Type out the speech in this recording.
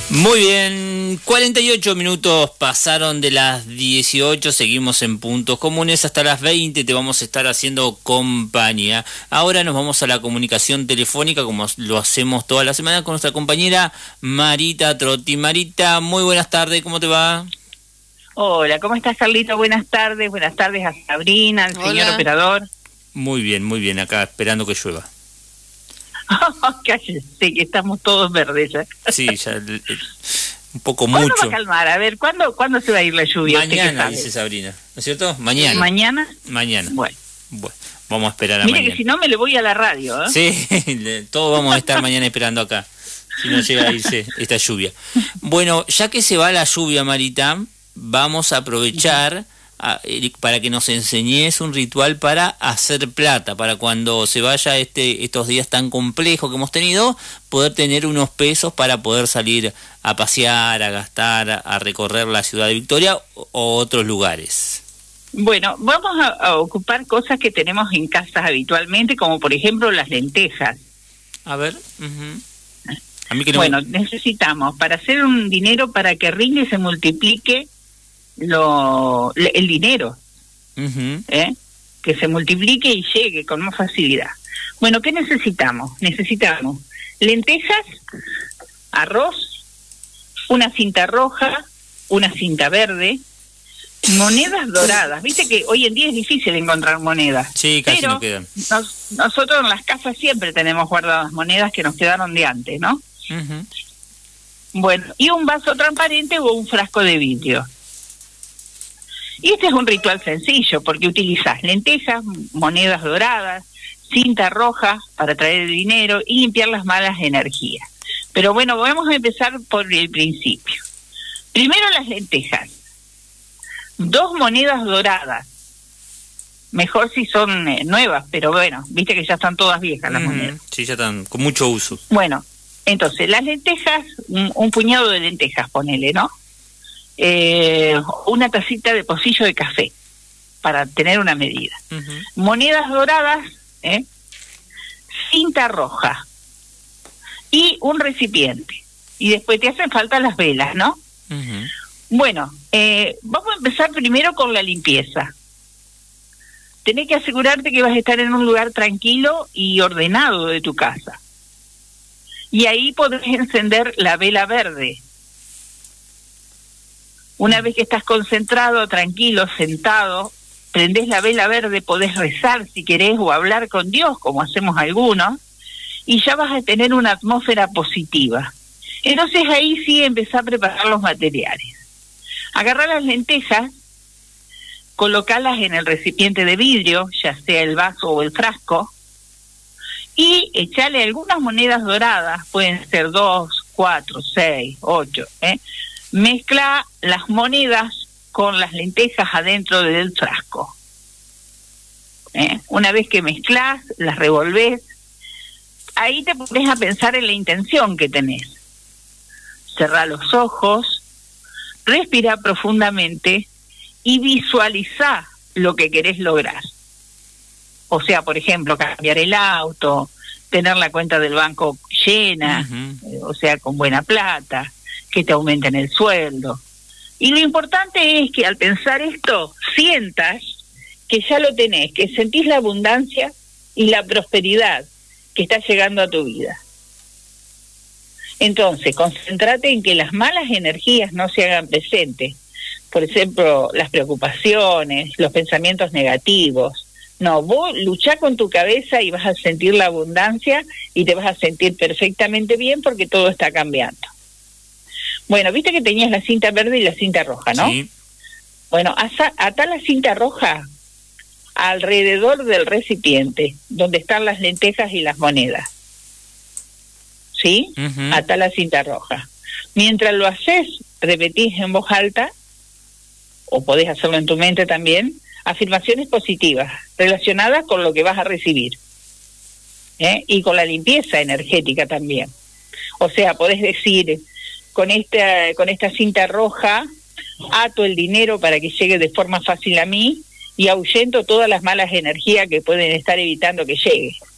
Muy bien, 48 minutos pasaron de las 18, seguimos en Puntos Comunes hasta las 20, te vamos a estar haciendo compañía. Ahora nos vamos a la comunicación telefónica, como lo hacemos toda la semana, con nuestra compañera Marita Trotti. Marita, muy buenas tardes, ¿cómo te va? Hola, ¿cómo estás, Carlito? Buenas tardes a Sabrina, al señor operador. Muy bien, acá esperando que llueva. Cállese, que estamos todos verdes ya. Sí, ya un poco mucho. mucho. ¿Cuándo va a calmar? A ver, ¿cuándo se va a ir la lluvia? Mañana, dice Sabrina, ¿no es cierto? Mañana. ¿Mañana? Bueno, vamos a esperar a mañana. Mire que si no me le voy a la radio, ¿eh? Sí, todos vamos a estar mañana esperando acá, si no llega a irse esta lluvia. Bueno, ya que se va la lluvia, Marita, vamos a aprovechar para que nos enseñes un ritual para hacer plata, para cuando se vaya estos días tan complejos que hemos tenido, poder tener unos pesos para poder salir a pasear, a gastar, a recorrer la ciudad de Victoria o otros lugares. Bueno, vamos a ocupar cosas que tenemos en casa habitualmente, como por ejemplo las lentejas. A ver. A mí que necesitamos para hacer un dinero para que rinda y se multiplique el dinero, que se multiplique y llegue con más facilidad. Bueno, ¿qué necesitamos? Necesitamos lentejas, arroz, una cinta roja, una cinta verde, monedas doradas. Viste que hoy en día es difícil encontrar monedas. Sí, casi pero no quedan. Nosotros en las casas siempre tenemos guardadas monedas que nos quedaron de antes, ¿no? Bueno, y un vaso transparente o un frasco de vidrio. Y este es un ritual sencillo, porque utilizas lentejas, monedas doradas, cinta roja para traer el dinero y limpiar las malas energías. Pero bueno, vamos a empezar por el principio. Primero las lentejas. 2 monedas doradas. Mejor si son nuevas, pero bueno, viste que ya están todas viejas las monedas. Sí, ya están con mucho uso. Bueno, entonces las lentejas, un puñado de lentejas, ponele, ¿no? Una tacita de pocillo de café para tener una medida. Monedas doradas, cinta roja y un recipiente. Y después te hacen falta las velas, ¿no? Bueno, vamos a empezar primero con la limpieza. Tenés que asegurarte que vas a estar en un lugar tranquilo y ordenado de tu casa. Y ahí podés encender la vela verde. Una vez que estás concentrado, tranquilo, sentado, prendés la vela verde, podés rezar si querés o hablar con Dios, como hacemos algunos, y ya vas a tener una atmósfera positiva. Entonces ahí sí empezá a preparar los materiales. Agarrá las lentejas, colocalas en el recipiente de vidrio, ya sea el vaso o el frasco, y echale algunas monedas doradas, pueden ser 2, 4, 6, 8, Mezcla las monedas con las lentejas adentro del frasco. Una vez que mezclas, las revolvés, ahí te pones a pensar en la intención que tenés. Cerrá los ojos, respira profundamente y visualizá lo que querés lograr. O sea, por ejemplo, cambiar el auto, tener la cuenta del banco llena, o sea, con buena plata, que te aumenten el sueldo. Y lo importante es que al pensar esto, sientas que ya lo tenés, que sentís la abundancia y la prosperidad que está llegando a tu vida. Entonces, concéntrate en que las malas energías no se hagan presentes. Por ejemplo, las preocupaciones, los pensamientos negativos. No, vos luchá con tu cabeza y vas a sentir la abundancia y te vas a sentir perfectamente bien porque todo está cambiando. Bueno, viste que tenías la cinta verde y la cinta roja, ¿no? Sí. Bueno, atá la cinta roja alrededor del recipiente, donde están las lentejas y las monedas. ¿Sí? Atá la cinta roja. Mientras lo haces, repetís en voz alta, o podés hacerlo en tu mente también, afirmaciones positivas relacionadas con lo que vas a recibir. Y con la limpieza energética también. O sea, podés decir, con esta cinta roja ato el dinero para que llegue de forma fácil a mí y ahuyento todas las malas energías que pueden estar evitando que llegue.